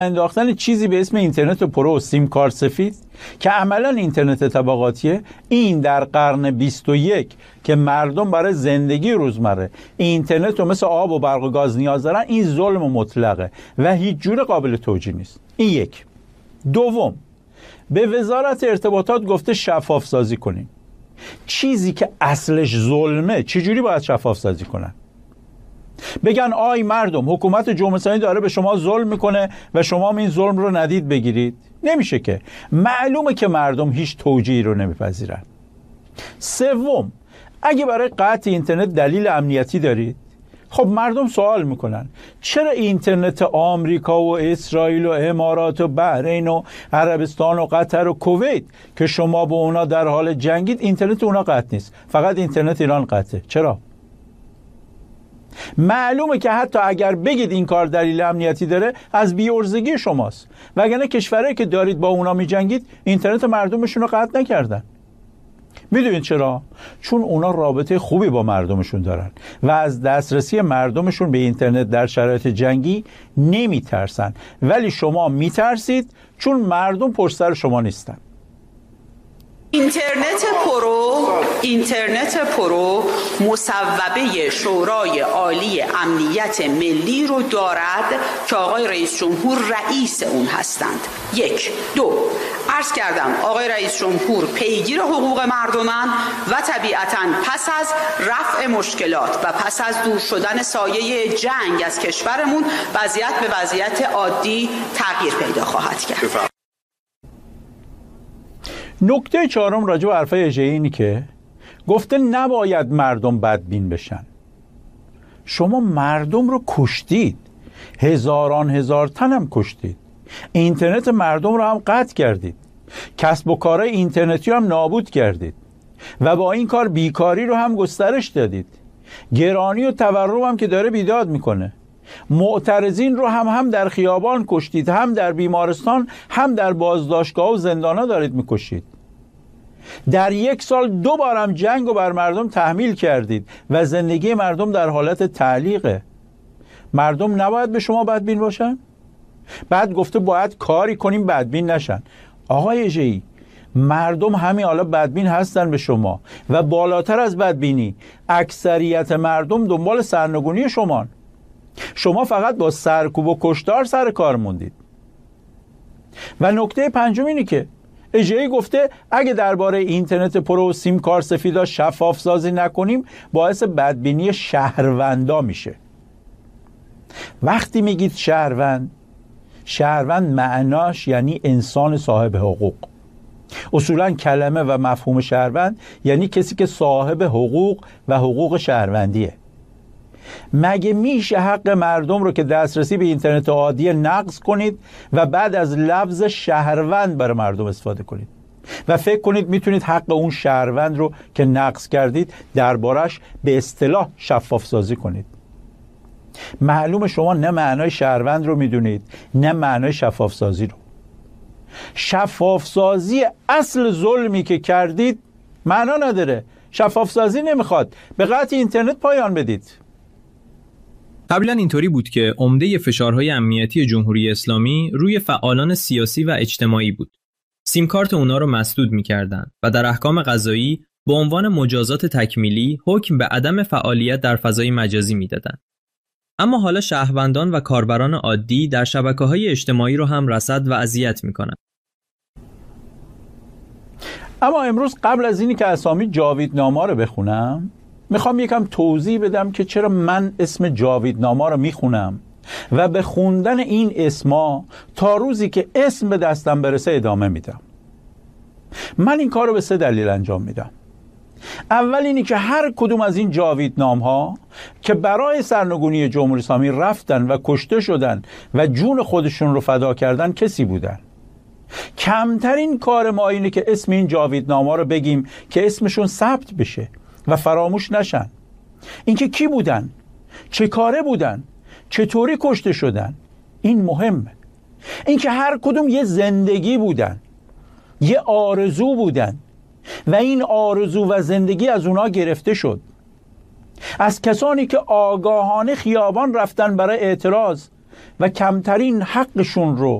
انداختن چیزی به اسم اینترنت پرو و سیم کارت سفید که عملا اینترنت طبقاتیه، این در قرن 21 که مردم برای زندگی روزمره اینترنت رو مثل آب و برق و گاز نیاز دارن، این ظلم مطلقه و هیچ جور قابل توجیه نیست. این یک. دوم، به وزارت ارتباطات گفته شفاف سازی کنین. چیزی که اصلش ظلمه چجوری باید شفاف سازی کنن؟ بگن آی مردم، حکومت جمهوری اسلامی داره به شما ظلم میکنه و شما این ظلم رو ندید بگیرید؟ نمیشه که. معلومه که مردم هیچ توجیهی رو نمیپذیرن. سوم، اگه برای قطع اینترنت دلیل امنیتی دارید، خب مردم سوال میکنن چرا اینترنت آمریکا و اسرائیل و امارات و بحرین و عربستان و قطر و کویت که شما با اونا در حال جنگید، اینترنت اونا قطع نیست، فقط اینترنت ایران قطعه؟ چرا؟ معلومه که حتی اگر بگید این کار دلیل امنیتی داره، از بی‌عرضگی شماست، وگرنه کشورهایی که دارید با اونا میجنگید اینترنت مردمشون رو قطع نکردن. میدونید چرا؟ چون اونا رابطه خوبی با مردمشون دارن و از دسترسی مردمشون به اینترنت در شرایط جنگی نمیترسن، ولی شما میترسید چون مردم پشت سر شما نیستن. اینترنت پرو مصوبه شورای عالی امنیت ملی رو دارد که آقای رئیس جمهور رئیس اون هستند. یک. دو، عرض کردم آقای رئیس جمهور پیگیر حقوق مردمن و طبیعتاً پس از رفع مشکلات و پس از دور شدن سایه جنگ از کشورمون وضعیت به وضعیت عادی تغییر پیدا خواهد کرد. نکته چهارم راجع به حرفای اژه‌ای اینی که گفته نباید مردم بدبین بشن. شما مردم رو کشتید، هزار تن هم کشتید، اینترنت مردم رو هم قطع کردید، کسب و کارهای اینترنتی رو هم نابود کردید و با این کار بیکاری رو هم گسترش دادید، گرانی و تورم هم که داره بیداد میکنه، معترضین رو هم در خیابان کشتید، هم در بیمارستان، هم در بازداشتگاه و زندانا دارید میکشید. در یک سال 2 بار هم جنگ رو بر مردم تحمیل کردید و زندگی مردم در حالت تعلیقه. مردم نباید به شما بدبین باشن؟ بعد گفته باید کاری کنیم بدبین نشن. آقای اژه‌ای، مردم همین حالا بدبین هستن به شما و بالاتر از بدبینی اکثریت مردم دنبال سرنگونی شما. شما فقط با سرکوب و کشتار سر کار موندید. و نکته پنجم اینه که اژه‌ای گفته اگه درباره اینترنت پرو و سیم کارت سفیدا شفاف سازی نکنیم باعث بدبینی شهروندا میشه. وقتی میگید شهروند معناش یعنی انسان صاحب حقوق. اصولا کلمه و مفهوم شهروند یعنی کسی که صاحب حقوق و حقوق شهروندیه. مگه میشه حق مردم رو که دسترسی به اینترنت عادی نقض کنید و بعد از لفظ شهروند برای مردم استفاده کنید و فکر کنید میتونید حق اون شهروند رو که نقض کردید دربارش به اصطلاح شفاف سازی کنید؟ معلومه شما نه معنای شهروند رو میدونید نه معنای شفاف سازی رو. شفاف سازی اصل ظلمی که کردید معنا نداره. شفاف سازی نمیخواد، به قطع اینترنت پایان بدید. قبلا اینطوری بود که عمده فشارهای امنیتی جمهوری اسلامی روی فعالان سیاسی و اجتماعی بود. سیم کارت اونا رو مسدود می‌کردند و در احکام قضایی به عنوان مجازات تکمیلی حکم به عدم فعالیت در فضای مجازی میدادند. اما حالا شهروندان و کاربران عادی در شبکه‌های اجتماعی رو هم رصد و اذیت می‌کنند. اما امروز قبل از اینی که اسامی جاویدنامه رو بخونم، میخوام یکم توضیح بدم که چرا من اسم جاویدنامه رو میخونم و به خوندن این اسما تا روزی که اسم به دستم برسه ادامه میدم. من این کار رو به 3 دلیل انجام میدم. اول اینی که هر کدوم از این جاویدنامه ها که برای سرنگونی جمهوری اسلامی رفتن و کشته شدن و جون خودشون رو فدا کردن کسی بودن. کمترین کار ما اینه که اسم این جاویدنامه رو بگیم که اسمشون ثبت بشه و فراموش نشن. اینکه کی بودن، چه کاره بودن، چطوری کشته شدن، این مهمه. اینکه هر کدوم یه زندگی بودن، یه آرزو بودن و این آرزو و زندگی از اونا گرفته شد. از کسانی که آگاهانه خیابان رفتن برای اعتراض و کمترین حقشون رو